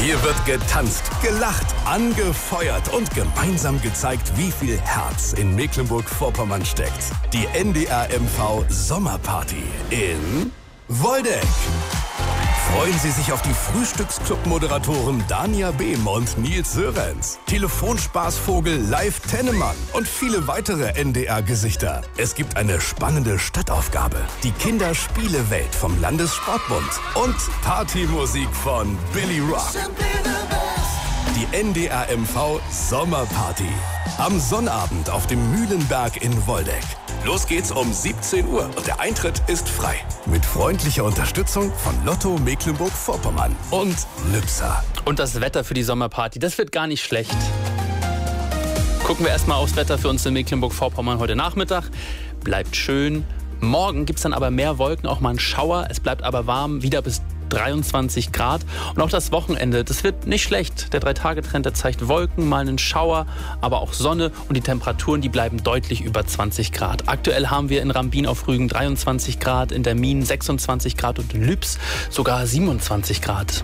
Hier wird getanzt, gelacht, angefeuert und gemeinsam gezeigt, wie viel Herz in Mecklenburg-Vorpommern steckt. Die NDR MV Sommerparty in Woldeck. Freuen Sie sich auf die Frühstücksclub-Moderatoren Dania Behm und Nils Sörenz, Telefonspaßvogel Live Tennemann und viele weitere NDR-Gesichter. Es gibt eine spannende Stadtaufgabe, die Kinderspielewelt vom Landessportbund und Partymusik von Billy Rock. Die NDR MV Sommerparty. Am Sonnabend auf dem Mühlenberg in Woldeck. Los geht's um 17 Uhr und der Eintritt ist frei. Mit freundlicher Unterstützung von Lotto Mecklenburg-Vorpommern und Lübser. Und das Wetter für die Sommerparty, das wird gar nicht schlecht. Gucken wir erstmal aufs Wetter für uns in Mecklenburg-Vorpommern heute Nachmittag. Bleibt schön. Morgen gibt's dann aber mehr Wolken, auch mal ein Schauer. Es bleibt aber warm, wieder bis 23 Grad. Und auch das Wochenende, das wird nicht schlecht. Der 3-Tage-Trend, der zeigt Wolken, mal einen Schauer, aber auch Sonne. Und die Temperaturen, die bleiben deutlich über 20 Grad. Aktuell haben wir in Rambin auf Rügen 23 Grad, in der Mien 26 Grad und in Lübs sogar 27 Grad.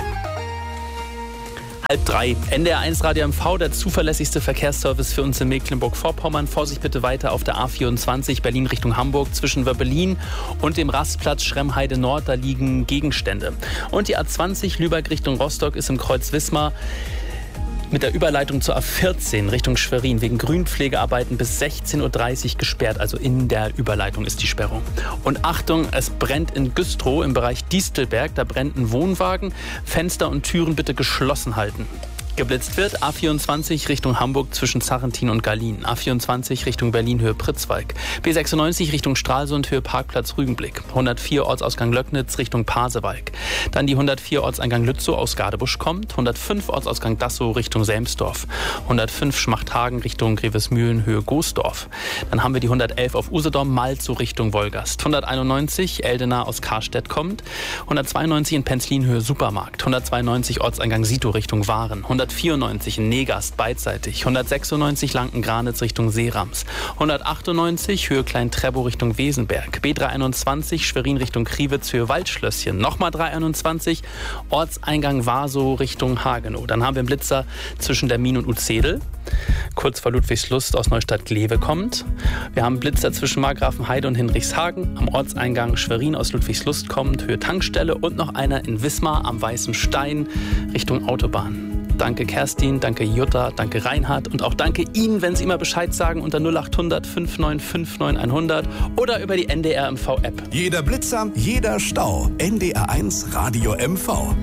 2:30. NDR1 Radio MV, der zuverlässigste Verkehrsservice für uns in Mecklenburg-Vorpommern. Vorsicht bitte weiter auf der A24 Berlin Richtung Hamburg zwischen Wöbbelin und dem Rastplatz Schremheide Nord. Da liegen Gegenstände. Und die A20 Lübeck Richtung Rostock ist im Kreuz Wismar mit der Überleitung zur A14 Richtung Schwerin wegen Grünpflegearbeiten bis 16:30 Uhr gesperrt. Also in der Überleitung ist die Sperrung. Und Achtung, es brennt in Güstrow im Bereich Distelberg. Da brennt ein Wohnwagen. Fenster und Türen bitte geschlossen halten. Geblitzt wird A24 Richtung Hamburg zwischen Sarrentin und Gallien. A24 Richtung Berlin Höhe Pritzwalk. B96 Richtung Stralsund Höhe Parkplatz Rügenblick. 104 Ortsausgang Löcknitz Richtung Pasewalk. Dann die 104 Ortseingang Lützow aus Gadebusch kommt. 105 Ortsausgang Dassow Richtung Selmsdorf. 105 Schmachthagen Richtung Grevesmühlen Höhe Goosdorf. Dann haben wir die 111 auf Usedom Malzow Richtung Wolgast. 191 Eldena aus Karstedt kommt. 192 in Penzlin Höhe Supermarkt. 192 Ortseingang Sito Richtung Waren. 194 in Negast beidseitig, 196 Lanken-Granitz Richtung Seerams, 198 Höhe Klein-Trebo Richtung Wesenberg, B321 Schwerin Richtung Kriwitz Höhe Waldschlösschen, nochmal 321 Ortseingang Wasow Richtung Hagenow. Dann haben wir einen Blitzer zwischen der Mien und Utzedel, kurz vor Ludwigslust aus Neustadt-Glewe kommt. Wir haben einen Blitzer zwischen Margrafenheide und Hinrichshagen, am Ortseingang Schwerin aus Ludwigslust kommt, Höhe Tankstelle und noch einer in Wismar am Weißen Stein Richtung Autobahn. Danke Kerstin, danke Jutta, danke Reinhard und auch danke Ihnen, wenn Sie immer Bescheid sagen unter 0800 5959 100 oder über die NDR MV App. Jeder Blitzer, jeder Stau. NDR1 Radio MV.